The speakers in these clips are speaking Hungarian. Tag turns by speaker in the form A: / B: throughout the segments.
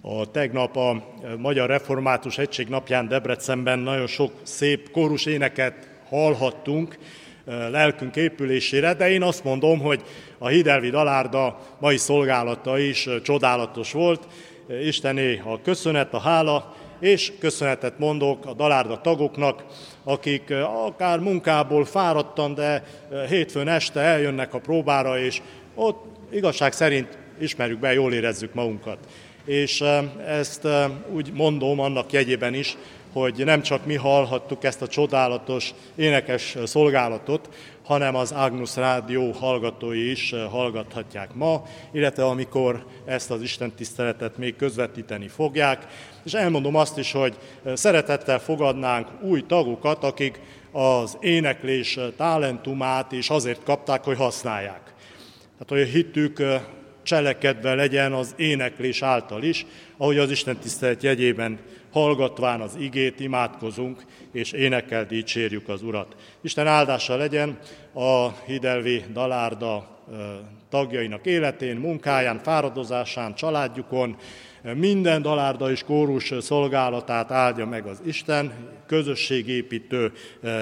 A: Tegnap a Magyar Református Egység napján Debrecenben nagyon sok szép kórus éneket hallhattunk lelkünk épülésére, de én azt mondom, hogy a Hídelvi Dalárda mai szolgálata is csodálatos volt. Istené a köszönet, a hála, és köszönetet mondok a Dalárda tagoknak, akik akár munkából fáradtan, de hétfőn este eljönnek a próbára, és ott igazság szerint ismerjük be, jól érezzük magunkat. És ezt úgy mondom annak jegyében is, hogy nem csak mi hallhattuk ezt a csodálatos énekes szolgálatot, hanem az Agnus Rádió hallgatói is hallgathatják ma, illetve amikor ezt az istentiszteletet még közvetíteni fogják. És elmondom azt is, hogy szeretettel fogadnánk új tagokat, akik az éneklés talentumát is azért kapták, hogy használják. Tehát, hogy hitük cselekedve legyen az éneklés által is, ahogy az istentisztelet jegyében hallgatván az igét imádkozunk, és énekkel dicsérjük az Urat. Isten áldása legyen a Hídelvi Dalárda tagjainak életén, munkáján, fáradozásán, családjukon, minden dalárda és kórus szolgálatát áldja meg az Isten, közösségépítő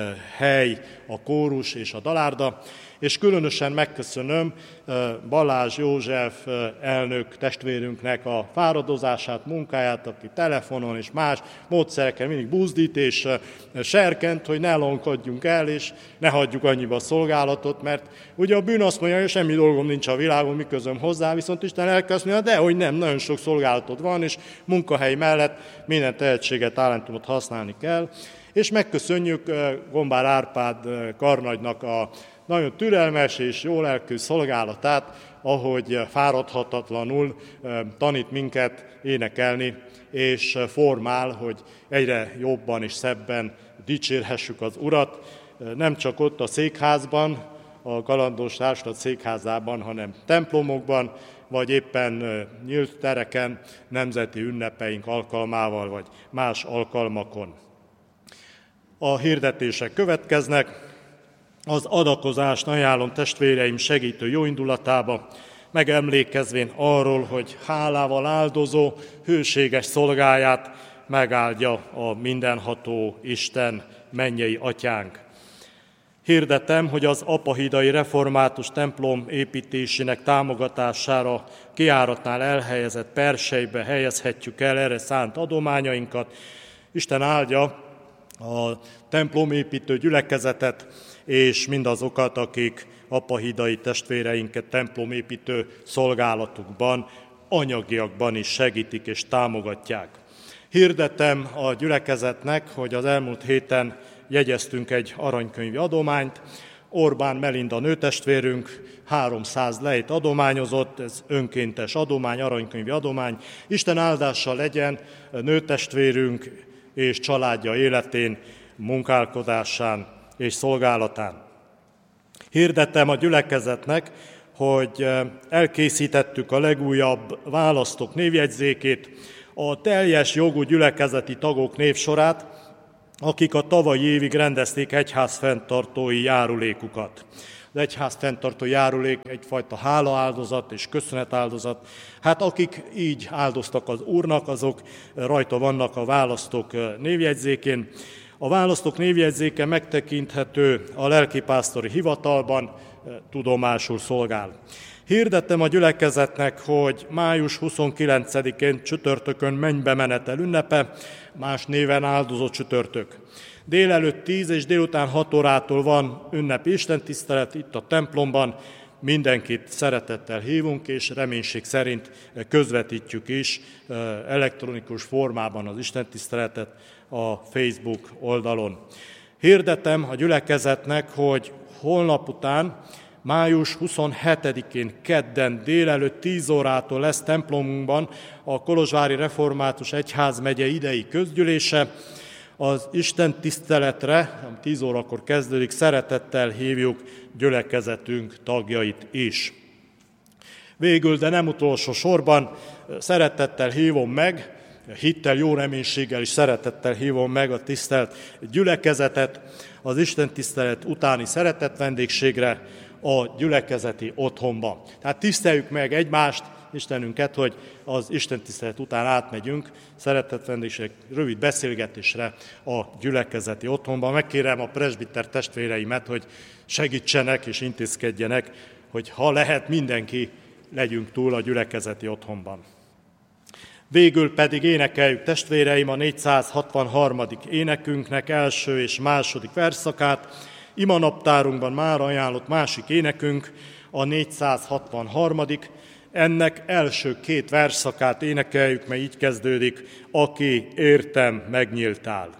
A: hely a kórus és a dalárda, és különösen megköszönöm Balázs József elnök testvérünknek a fáradozását, munkáját, aki telefonon és más módszerekkel mindig buzdít és serkent, hogy ne lankadjunk el, és ne hagyjuk annyiba a szolgálatot, mert ugye a bűn azt mondja, hogy semmi dolgom nincs a világon, mi közöm hozzá, viszont Isten elkezd mondja, de hogy nem, nagyon sok szolgálatod van, és munkahely mellett minden tehetséget, talentumot használni kell. És megköszönjük Gombár Árpád karnagynak a nagyon türelmes és jólelkű szolgálatát, ahogy fáradhatatlanul tanít minket énekelni, és formál, hogy egyre jobban és szebben dicsérhessük az Urat, nem csak ott a székházban, a Kalandos Társulat székházában, hanem templomokban, vagy éppen nyílt tereken, nemzeti ünnepeink alkalmával, vagy más alkalmakon. A hirdetések következnek. Az adakozást ajánlom testvéreim segítő jóindulatába, megemlékezvén arról, hogy hálával áldozó, hőséges szolgáját megáldja a mindenható Isten, mennyei atyánk. Hirdetem, hogy az apahídai református templom építésének támogatására kijáratnál elhelyezett perselybe helyezhetjük el erre szánt adományainkat. Isten áldja a templomépítő gyülekezetet, és mindazokat, akik apahídai testvéreinket templomépítő szolgálatukban, anyagiakban is segítik és támogatják. Hirdetem a gyülekezetnek, hogy az elmúlt héten jegyeztünk egy aranykönyvi adományt. Orbán Melinda nőtestvérünk 300 lejt adományozott, ez önkéntes adomány, aranykönyvi adomány. Isten áldása legyen nőtestvérünk és családja életén, munkálkodásán és szolgálatán. Hirdetem a gyülekezetnek, hogy elkészítettük a legújabb választók névjegyzékét, a teljes jogú gyülekezeti tagok névsorát, akik a tavalyi évig rendezték egyházfenntartói járulékukat. Az egyházfenntartó járulék egyfajta hálaáldozat és köszönetáldozat. Hát akik így áldoztak az Úrnak, azok rajta vannak a választók névjegyzékén. A választók névjegyzéke megtekinthető a lelkipásztori hivatalban, tudomásul szolgál. Hirdettem a gyülekezetnek, hogy május 29-én csütörtökön mennybemenetel ünnepe, más néven áldozó csütörtök. Délelőtt 10 és délután 6 órától van ünnepi istentisztelet itt a templomban, mindenkit szeretettel hívunk, és reménység szerint közvetítjük is elektronikus formában az istentiszteletet a Facebook oldalon. Hirdetem a gyülekezetnek, hogy holnap után, május 27-én kedden délelőtt 10 órától lesz templomunkban a Kolozsvári Református Egyházmegye idei közgyűlése. Az istentiszteletre, 10 órakor kezdődik, szeretettel hívjuk gyülekezetünk tagjait is. Végül, de nem utolsó sorban, szeretettel hívom meg, hittel, jó reménységgel és szeretettel hívom meg a tisztelt gyülekezetet az istentisztelet utáni szeretett vendégségre a gyülekezeti otthonba. Tehát tiszteljük meg egymást, Istenünket, hogy az istentisztelet után átmegyünk szeretett vendégség rövid beszélgetésre a gyülekezeti otthonban. Megkérem a presbiter testvéreimet, hogy segítsenek és intézkedjenek, hogy ha lehet, mindenki legyünk túl a gyülekezeti otthonban. Végül pedig énekeljük, testvéreim, a 463. énekünknek első és második versszakát. Imanaptárunkban már ajánlott másik énekünk, a 463. Ennek első két versszakát énekeljük, mely így kezdődik: aki értem megnyíltál.